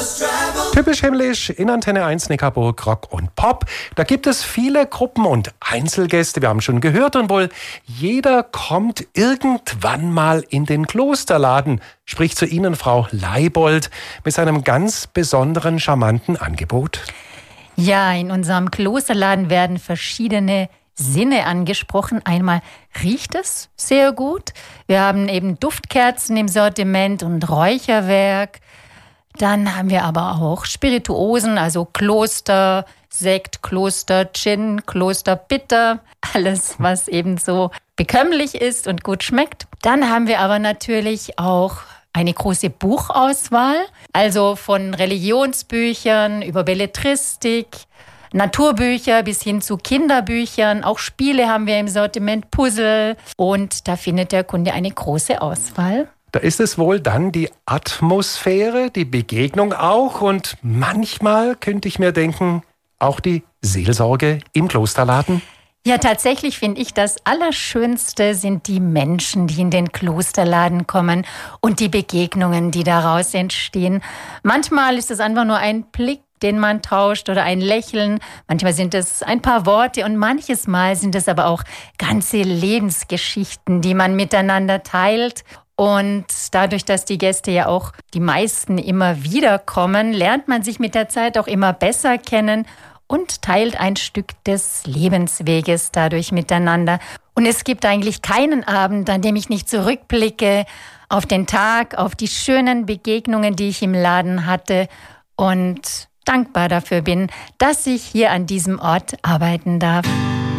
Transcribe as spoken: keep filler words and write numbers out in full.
Typisch himmlisch in Antenne eins Neckarburg, Rock und Pop. Da gibt es viele Gruppen und Einzelgäste, wir haben schon gehört, und wohl jeder kommt irgendwann mal in den Klosterladen, spricht zu Ihnen Frau Leibold mit seinem ganz besonderen, charmanten Angebot. Ja, in unserem Klosterladen werden verschiedene Sinne angesprochen. Einmal riecht es sehr gut. Wir haben eben Duftkerzen im Sortiment und Räucherwerk. Dann haben wir aber auch Spirituosen, also Kloster, Sekt, Kloster, Gin, Kloster, Bitter. Alles, was eben so bekömmlich ist und gut schmeckt. Dann haben wir aber natürlich auch eine große Buchauswahl, also von Religionsbüchern über Belletristik, Naturbücher bis hin zu Kinderbüchern. Auch Spiele haben wir im Sortiment, Puzzle. Und da findet der Kunde eine große Auswahl. Da ist es wohl dann die Atmosphäre, die Begegnung auch und manchmal, könnte ich mir denken, auch die Seelsorge im Klosterladen. Ja, tatsächlich finde ich, das Allerschönste sind die Menschen, die in den Klosterladen kommen und die Begegnungen, die daraus entstehen. Manchmal ist es einfach nur ein Blick, den man tauscht, oder ein Lächeln. Manchmal sind es ein paar Worte und manches Mal sind es aber auch ganze Lebensgeschichten, die man miteinander teilt. Und dadurch, dass die Gäste ja auch die meisten immer wieder kommen, lernt man sich mit der Zeit auch immer besser kennen und teilt ein Stück des Lebensweges dadurch miteinander. Und es gibt eigentlich keinen Abend, an dem ich nicht zurückblicke auf den Tag, auf die schönen Begegnungen, die ich im Laden hatte und dankbar dafür bin, dass ich hier an diesem Ort arbeiten darf.